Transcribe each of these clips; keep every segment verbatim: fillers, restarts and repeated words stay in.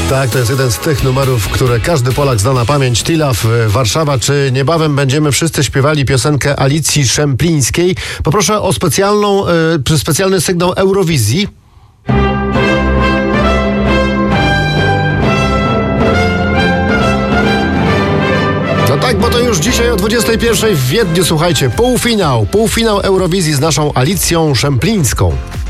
Tak, to jest jeden z tych numerów, które każdy Polak zna na pamięć. Tilaw, Warszawa. Czy niebawem będziemy wszyscy śpiewali piosenkę Alicji Szemplińskiej? Poproszę o specjalną, y, specjalny sygnał Eurowizji. No tak, bo to już dzisiaj o dwudziestej pierwszej w Wiedniu, słuchajcie, półfinał, półfinał Eurowizji z naszą Alicją Szemplińską.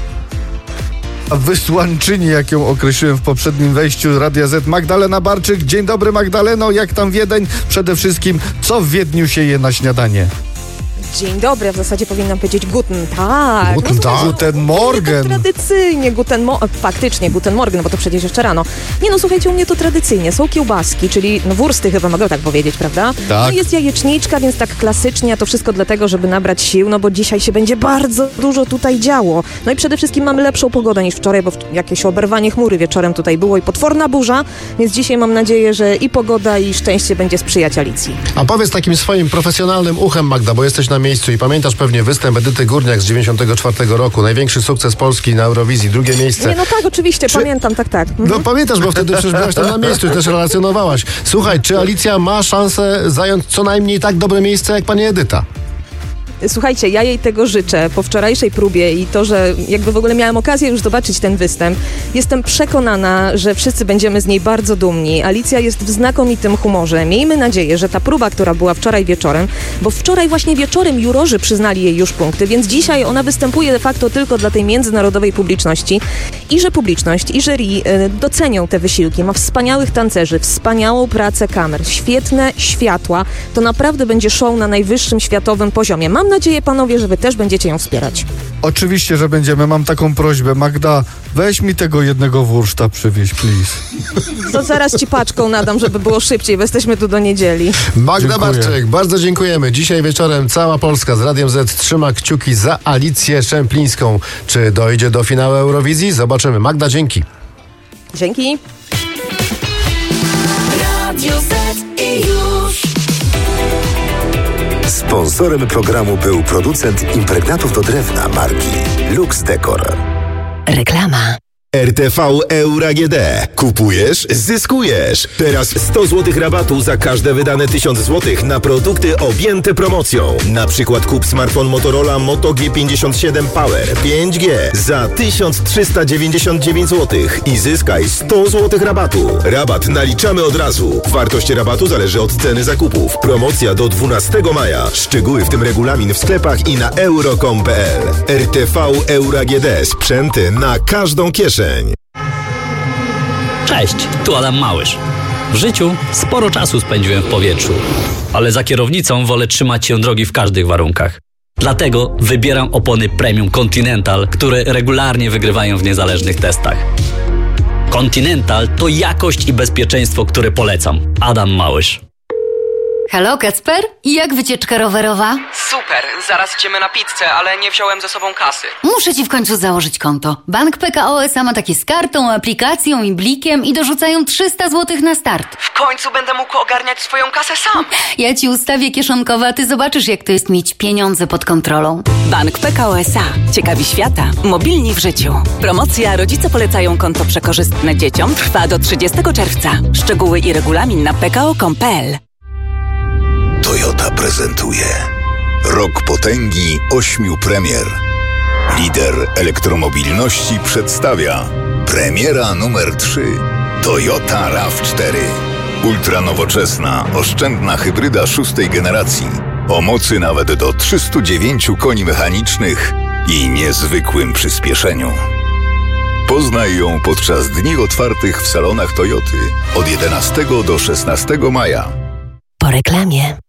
A wysłanczyni, jak ją określiłem w poprzednim wejściu Radia Z, Magdalena Barczyk. Dzień dobry, Magdaleno, jak tam Wiedeń? Przede wszystkim, co w Wiedniu się je na śniadanie? Dzień dobry, a w zasadzie powinnam powiedzieć guten Tag. Guten Tag. No, Guten Morgen. Tak tradycyjnie, guten mo- faktycznie, guten Morgen, no bo to przecież jeszcze rano. Nie no, słuchajcie, u mnie to tradycyjnie. Są kiełbaski, czyli no wursty chyba mogę tak powiedzieć, prawda? Tak. No jest jajeczniczka, więc tak klasycznie, a to wszystko dlatego, żeby nabrać sił, no bo dzisiaj się będzie bardzo dużo tutaj działo. No i przede wszystkim mamy lepszą pogodę niż wczoraj, bo jakieś oberwanie chmury wieczorem tutaj było i potworna burza, więc dzisiaj mam nadzieję, że i pogoda, i szczęście będzie sprzyjać Alicji. A powiedz takim swoim profesjonalnym uchem, Magda, bo jesteś na miejscu i pamiętasz pewnie występ Edyty Górniak z dziewięćdziesiątego czwartego roku. Największy sukces Polski na Eurowizji, drugie miejsce. Nie, no tak, oczywiście, Czy... pamiętam, tak, tak. Mhm. No pamiętasz, bo wtedy przecież byłaś tam na miejscu i też relacjonowałaś. Słuchaj, czy Alicja ma szansę zająć co najmniej tak dobre miejsce jak pani Edyta? Słuchajcie, ja jej tego życzę po wczorajszej próbie i to, że jakby w ogóle miałam okazję już zobaczyć ten występ. Jestem przekonana, że wszyscy będziemy z niej bardzo dumni. Alicja jest w znakomitym humorze. Miejmy nadzieję, że ta próba, która była wczoraj wieczorem, bo wczoraj właśnie wieczorem jurorzy przyznali jej już punkty, więc dzisiaj ona występuje de facto tylko dla tej międzynarodowej publiczności i że publiczność i jury y, docenią te wysiłki. Ma wspaniałych tancerzy, wspaniałą pracę kamer, świetne światła. To naprawdę będzie show na najwyższym światowym poziomie. Mam nadzieję, panowie, że wy też będziecie ją wspierać. Oczywiście, że będziemy. Mam taką prośbę. Magda, weź mi tego jednego wurszta przywieź, please. To zaraz ci paczką nadam, żeby było szybciej, bo jesteśmy tu do niedzieli. Magda Dziękuję. Barczyk, bardzo dziękujemy. Dzisiaj wieczorem cała Polska z Radiem Z trzyma kciuki za Alicję Szemplińską. Czy dojdzie do finału Eurowizji? Zobaczymy. Magda, dzięki. Dzięki. Radio Z i już. Sponsorem programu był producent impregnatów do drewna marki Lux Decor. Reklama. R T V Euro A G D. Kupujesz, zyskujesz. Teraz sto złotych rabatu za każde wydane tysiąc złotych na produkty objęte promocją. Na przykład kup smartfon Motorola Moto G pięćdziesiąt siedem Power pięć G za tysiąc trzysta dziewięćdziesiąt dziewięć złotych i zyskaj sto złotych rabatu. Rabat naliczamy od razu. Wartość rabatu zależy od ceny zakupów. Promocja do dwunastego maja. Szczegóły, w tym regulamin, w sklepach i na euro kropka com kropka p l. R T V Euro A G D. Sprzęty na każdą kieszeń. Cześć, tu Adam Małysz. W życiu sporo czasu spędziłem w powietrzu, ale za kierownicą wolę trzymać się drogi w każdych warunkach. Dlatego wybieram opony Premium Continental, które regularnie wygrywają w niezależnych testach. Continental to jakość i bezpieczeństwo, które polecam. Adam Małysz. Halo, Kacper? Jak wycieczka rowerowa? Super, zaraz idziemy na pizzę, ale nie wziąłem ze sobą kasy. Muszę ci w końcu założyć konto. Bank P K O S A ma takie z kartą, aplikacją i blikiem i dorzucają trzysta złotych na start. W końcu będę mógł ogarniać swoją kasę sam. Ja ci ustawię kieszonkowe, a ty zobaczysz, jak to jest mieć pieniądze pod kontrolą. Bank P K O S A. Ciekawi świata. Mobilni w życiu. Promocja Rodzice polecają konto przekorzystne dzieciom trwa do trzydziestego czerwca. Szczegóły i regulamin na p k o kropka com kropka p l. Toyota prezentuje Rok potęgi ośmiu premier. Lider elektromobilności przedstawia premiera numer trzy Toyota RAV cztery. Ultranowoczesna, oszczędna hybryda szóstej generacji o mocy nawet do trzystu dziewięciu koni mechanicznych i niezwykłym przyspieszeniu. Poznaj ją podczas dni otwartych w salonach Toyoty od jedenastego do szesnastego maja. Po reklamie.